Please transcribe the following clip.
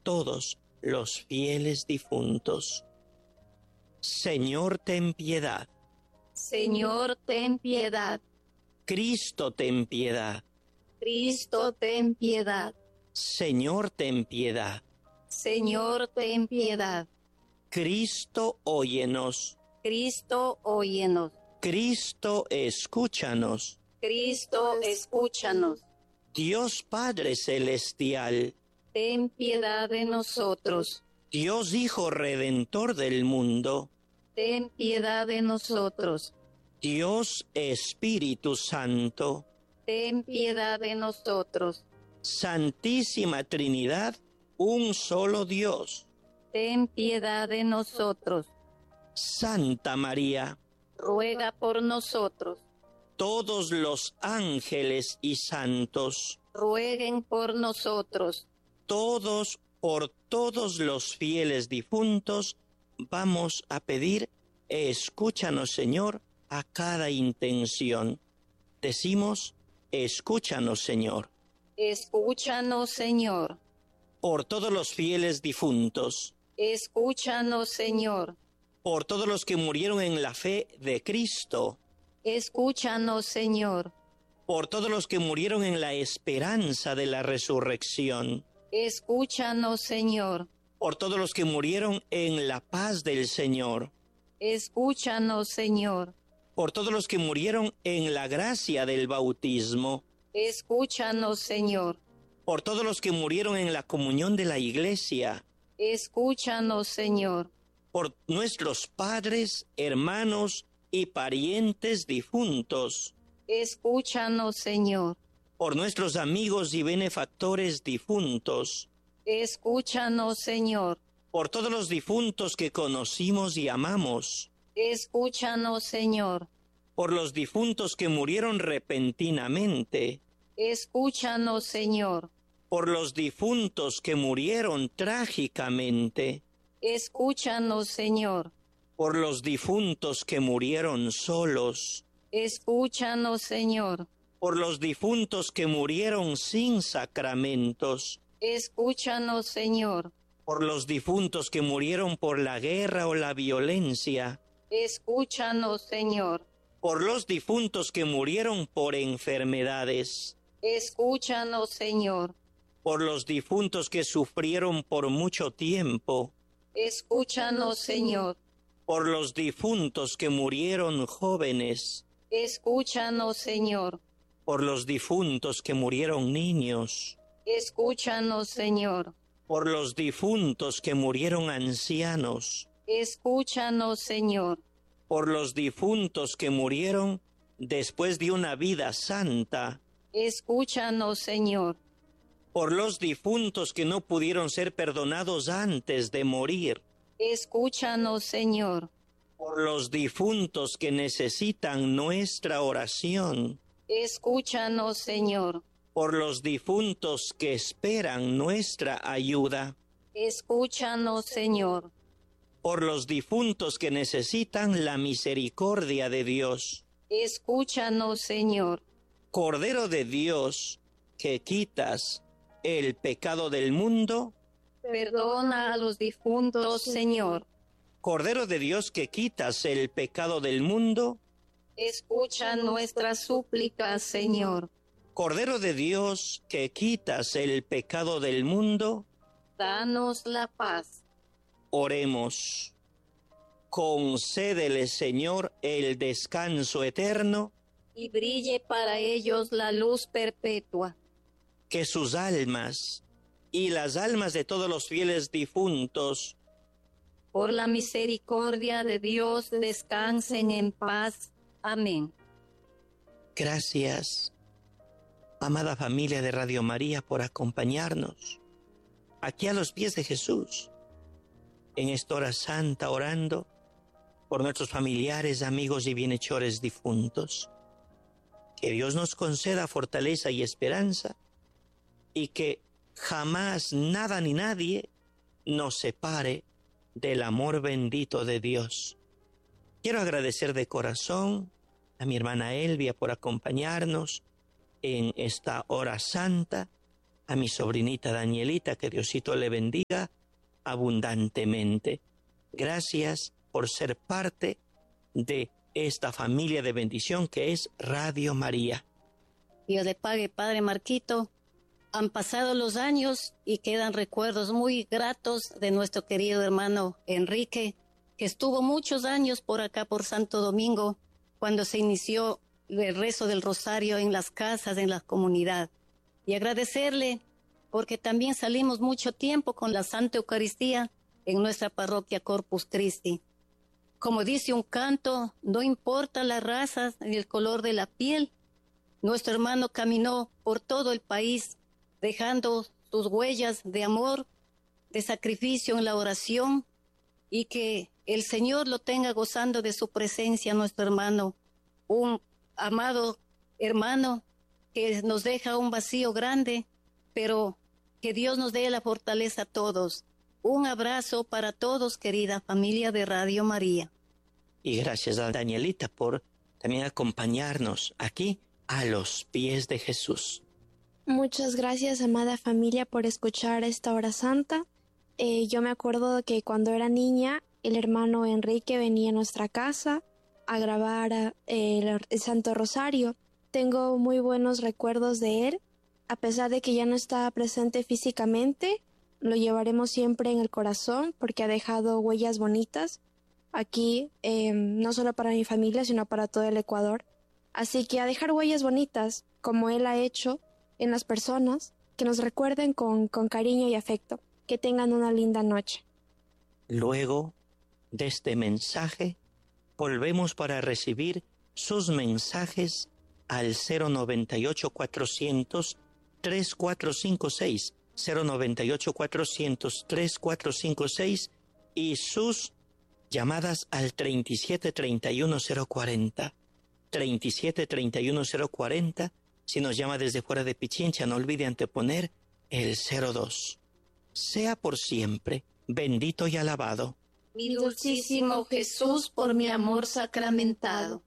todos los fieles difuntos. Señor, ten piedad. Señor, ten piedad. Cristo, ten piedad. Cristo, ten piedad. Señor, ten piedad. Señor, ten piedad. Cristo, óyenos. Cristo, óyenos. Cristo, escúchanos. Cristo, escúchanos. Dios Padre Celestial, ten piedad de nosotros. Dios Hijo Redentor del mundo, ten piedad de nosotros. Dios Espíritu Santo, ten piedad de nosotros. Santísima Trinidad, un solo Dios, ten piedad de nosotros. Santa María, ruega por nosotros. Todos los ángeles y santos, rueguen por nosotros. Todos, por todos los fieles difuntos, vamos a pedir, escúchanos, Señor, a cada intención. Decimos, escúchanos, Señor. Escúchanos, Señor. Por todos los fieles difuntos. Escúchanos, Señor. Por todos los que murieron en la fe de Cristo. Escúchanos, Señor. Por todos los que murieron en la esperanza de la resurrección. Escúchanos, Señor. Por todos los que murieron en la paz del Señor. Escúchanos, Señor. Por todos los que murieron en la gracia del bautismo. Escúchanos, Señor. Por todos los que murieron en la comunión de la Iglesia. Escúchanos, Señor. Por nuestros padres, hermanos y parientes difuntos. Escúchanos, Señor. Por nuestros amigos y benefactores difuntos. Escúchanos, Señor. Por todos los difuntos que conocimos y amamos. Escúchanos, Señor. Por los difuntos que murieron repentinamente. Escúchanos, Señor. Por los difuntos que murieron trágicamente. Escúchanos, Señor. Por los difuntos que murieron solos. Escúchanos, Señor. Por los difuntos que murieron sin sacramentos. Escúchanos, Señor. Por los difuntos que murieron por la guerra o la violencia. Escúchanos, Señor. Por los difuntos que murieron por enfermedades. Escúchanos, Señor. Por los difuntos que sufrieron por mucho tiempo. Escúchanos, Señor. Por los difuntos que murieron jóvenes. Escúchanos, Señor. Por los difuntos que murieron niños. Escúchanos, Señor. Por los difuntos que murieron ancianos. Escúchanos, Señor. Por los difuntos que murieron después de una vida santa. Escúchanos, Señor. Por los difuntos que no pudieron ser perdonados antes de morir. Escúchanos, Señor. Por los difuntos que necesitan nuestra oración. Escúchanos, Señor. Por los difuntos que esperan nuestra ayuda. Escúchanos, Señor. Por los difuntos que necesitan la misericordia de Dios. Escúchanos, Señor. Cordero de Dios, que quitas el pecado del mundo, perdona a los difuntos, Señor. Cordero de Dios, que quitas el pecado del mundo, escucha nuestras súplicas, Señor. Cordero de Dios, que quitas el pecado del mundo, danos la paz. Oremos. Concédele, Señor, el descanso eterno, y brille para ellos la luz perpetua. Que sus almas y las almas de todos los fieles difuntos, por la misericordia de Dios, descansen en paz. Amén. Gracias, amada familia de Radio María, por acompañarnos aquí a los pies de Jesús, en esta hora santa, orando por nuestros familiares, amigos y bienhechores difuntos. Que Dios nos conceda fortaleza y esperanza, y que jamás nada ni nadie nos separe del amor bendito de Dios. Quiero agradecer de corazón a mi hermana Elvia por acompañarnos en esta hora santa, a mi sobrinita Danielita, que Diosito le bendiga abundantemente. Gracias por ser parte de esta familia de bendición que es Radio María. Dios le pague, Padre Marquito. Han pasado los años y quedan recuerdos muy gratos de nuestro querido hermano Enrique, que estuvo muchos años por acá, por Santo Domingo, cuando se inició el rezo del rosario en las casas, en la comunidad. Y agradecerle porque también salimos mucho tiempo con la Santa Eucaristía en nuestra parroquia Corpus Christi. Como dice un canto, no importa las razas ni el color de la piel, nuestro hermano caminó por todo el país, dejando sus huellas de amor, de sacrificio en la oración, y que el Señor lo tenga gozando de su presencia, nuestro hermano, un amado hermano que nos deja un vacío grande, pero que Dios nos dé la fortaleza a todos. Un abrazo para todos, querida familia de Radio María. Y gracias a Danielita por también acompañarnos aquí a los pies de Jesús. Muchas gracias, amada familia, por escuchar esta hora santa. Yo me acuerdo que cuando era niña, el hermano Enrique venía a nuestra casa a grabar el Santo Rosario. Tengo muy buenos recuerdos de él, a pesar de que ya no está presente físicamente. Lo llevaremos siempre en el corazón porque ha dejado huellas bonitas aquí, no solo para mi familia, sino para todo el Ecuador. Así que a dejar huellas bonitas, como él ha hecho en las personas, que nos recuerden con cariño y afecto. Que tengan una linda noche. Luego de este mensaje, volvemos para recibir sus mensajes al 098-400-3456, 098-400-3456 y sus llamadas al 37-31-040, 37-31-040. Si nos llama desde fuera de Pichincha, no olvide anteponer el 02. Sea por siempre bendito y alabado Mi dulcísimo Jesús, por mi amor sacramentado.